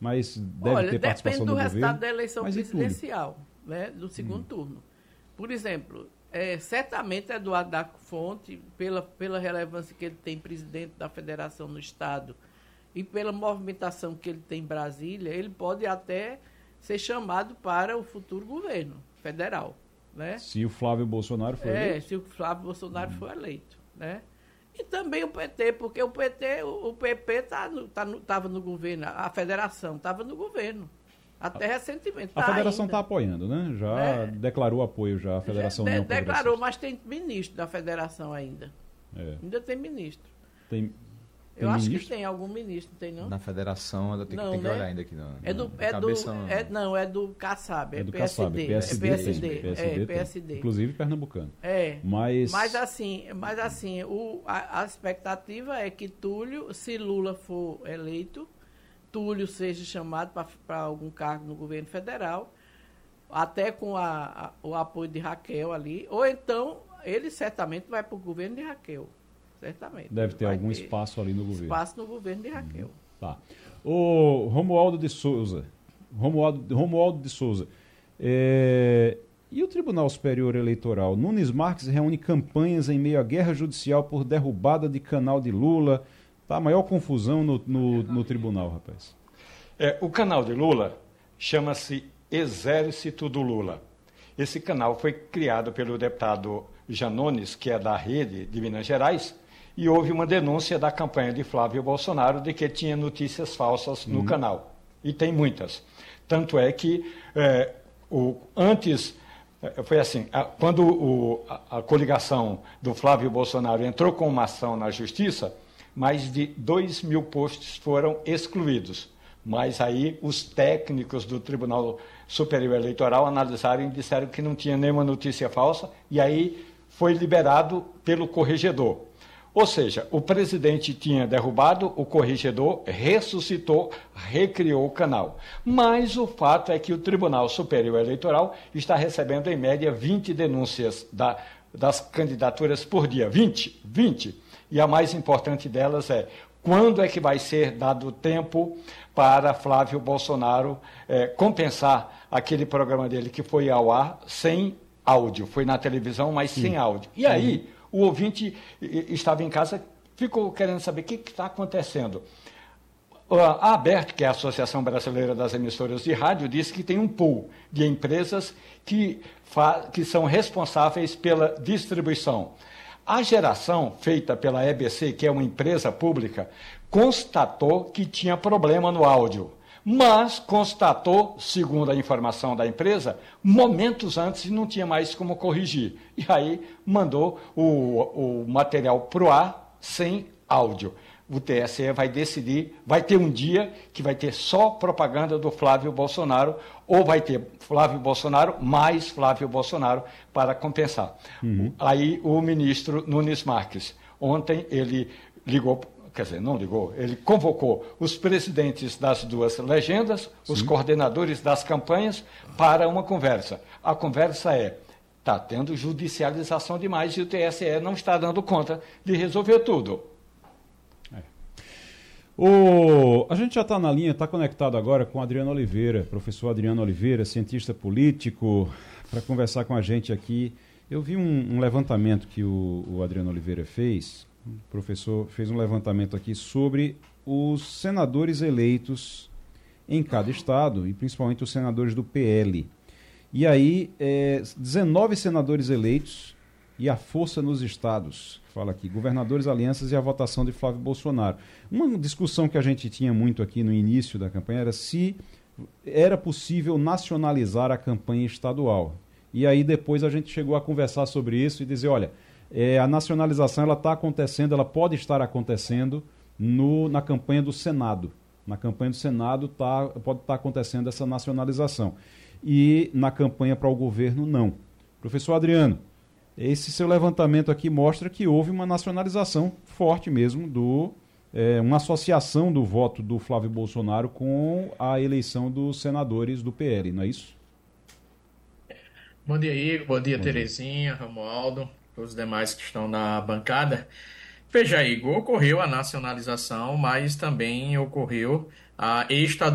mas deve ter participação do governo. Depende do resultado da eleição Mas presidencial, né, do segundo turno. Por exemplo, certamente Eduardo da Fonte, pela relevância que ele tem presidente da federação no Estado e pela movimentação que ele tem em Brasília, ele pode até ser chamado para o futuro governo federal. Né? Se o Flávio Bolsonaro for eleito? Se o Flávio Bolsonaro for eleito. Né? E também o PT, porque o PP estava no governo, a federação estava no governo. Até recentemente. A federação está apoiando, né? Já declarou apoio já a Federação União Progressista. Declarou, mas tem ministro da federação ainda. Ainda tem ministro. Eu acho que tem algum ministro, não tem não? Na federação ainda tem que olhar ainda aqui. Não, é do Kassab, é do PSD. PSD. Inclusive pernambucano. Mas assim, a expectativa é que Túlio, se Lula for eleito, Túlio seja chamado para algum cargo no governo federal, até com o apoio de Raquel ali, ou então ele certamente vai para o governo de Raquel. Certamente. Deve ter algum espaço ali no governo. Espaço no governo de Raquel. Tá. O Romualdo de Souza. E o Tribunal Superior Eleitoral? Nunes Marques reúne campanhas em meio à guerra judicial por derrubada de canal de Lula. Tá, a maior confusão no tribunal, rapaz. O canal de Lula chama-se Exército do Lula. Esse canal foi criado pelo deputado Janones, que é da Rede de Minas Gerais, e houve uma denúncia da campanha de Flávio Bolsonaro de que tinha notícias falsas no canal. E tem muitas. Tanto é que foi assim, quando a coligação do Flávio Bolsonaro entrou com uma ação na Justiça, mais de 2.000 posts foram excluídos. Mas aí os técnicos do Tribunal Superior Eleitoral analisaram e disseram que não tinha nenhuma notícia falsa, e aí foi liberado pelo corregedor. Ou seja, o presidente tinha derrubado, o corregedor ressuscitou, recriou o canal. Mas o fato é que o Tribunal Superior Eleitoral está recebendo, em média, 20 denúncias das candidaturas por dia. 20. E a mais importante delas é: quando é que vai ser dado tempo para Flávio Bolsonaro compensar aquele programa dele que foi ao ar sem áudio? Foi na televisão, mas sem áudio. E aí, o ouvinte estava em casa, ficou querendo saber o que está acontecendo. A ABERT, que é a Associação Brasileira das Emissoras de Rádio, disse que tem um pool de empresas que são responsáveis pela distribuição. A geração feita pela EBC, que é uma empresa pública, constatou que tinha problema no áudio, mas constatou, segundo a informação da empresa, momentos antes não tinha mais como corrigir. E aí mandou o material para o ar sem áudio. O TSE vai decidir, vai ter um dia que vai ter só propaganda do Flávio Bolsonaro, ou vai ter Flávio Bolsonaro mais Flávio Bolsonaro para compensar. Aí o ministro Nunes Marques, ontem ele ele convocou os presidentes das duas legendas, os coordenadores das campanhas, para uma conversa. A conversa está tendo judicialização demais e o TSE não está dando conta de resolver tudo. A gente já está na linha, está conectado agora com Adriano Oliveira, professor Adriano Oliveira, cientista político, para conversar com a gente aqui. Eu vi um levantamento que o Adriano Oliveira fez, o professor fez um levantamento aqui sobre os senadores eleitos em cada estado, e principalmente os senadores do PL. E aí, 19 senadores eleitos e a força nos estados. Fala aqui, governadores, alianças e a votação de Flávio Bolsonaro. Uma discussão que a gente tinha muito aqui no início da campanha era se era possível nacionalizar a campanha estadual. E aí depois a gente chegou a conversar sobre isso e dizer, olha, a nacionalização ela está acontecendo, ela pode estar acontecendo na campanha do Senado. Na campanha do Senado pode estar acontecendo essa nacionalização. E na campanha para o governo, não. Professor Adriano, esse seu levantamento aqui mostra que houve uma nacionalização forte mesmo, uma associação do voto do Flávio Bolsonaro com a eleição dos senadores do PL, não é isso? Bom dia, Igor. Bom dia, Terezinha, Romualdo, os demais que estão na bancada. Veja, Igor, ocorreu a nacionalização, mas também ocorreu a